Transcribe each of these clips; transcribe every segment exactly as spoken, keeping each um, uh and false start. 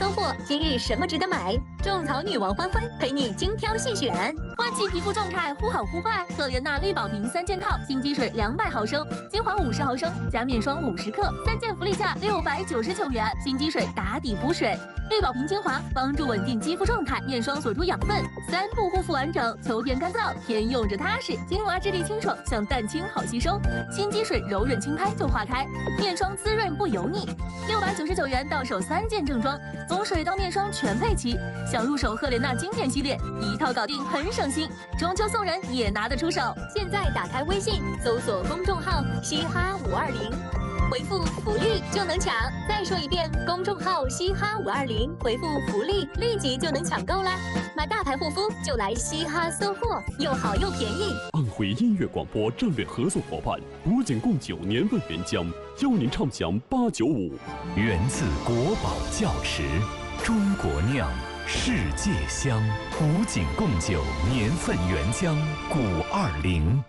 收获今日什么值得买？种草女王欢欢陪你精挑细选。 唤起皮肤状态，忽好忽坏。赫莲娜绿宝瓶三件套，新积水两百毫升，精华五十毫升，加面霜五十克，三件福利价六百九十九元。新积水打底补水，绿宝瓶精华帮助稳定肌肤状态，面霜锁住养分，三步护肤完整。秋天干燥，天用着踏实。精华质地清爽，像蛋清好吸收。新积水柔润轻拍就化开，面霜滋润不油腻。六百九十九元到手三件正装，从水到面霜全配齐。想入手赫莲娜经典系列，一套搞定很省心。中秋送人也拿得出手。 现在打开微信，搜索公众号“嘻哈五二零”，回复“福利”就能抢。再说一遍，公众号“嘻哈五二零”，回复“福利”，立即就能抢购啦！买大牌护肤就来嘻哈搜货，又好又便宜。 安徽音乐广播战略合作伙伴古井贡酒年份原浆，邀您畅享八九五。 源自国宝窖池，中国酿，世界香。古井贡酒年份原浆古二零。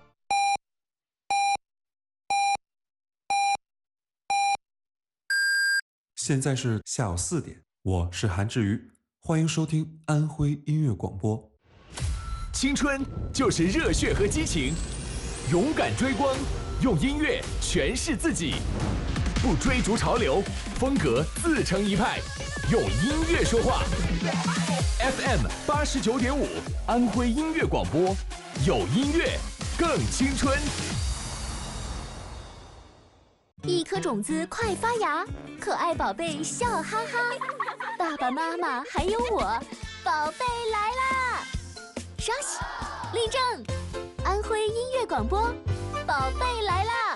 现在是下午四点，我是韩志瑜，欢迎收听安徽音乐广播。 青春就是热血和激情，勇敢追光，用音乐诠释自己，不追逐潮流，风格自成一派，用音乐说话。F M 八十九点五，安徽音乐广播，有音乐更青春。 一颗种子快发芽，可爱宝贝笑哈哈，爸爸妈妈还有我，宝贝来啦！刷洗，立正，安徽音乐广播，宝贝来啦！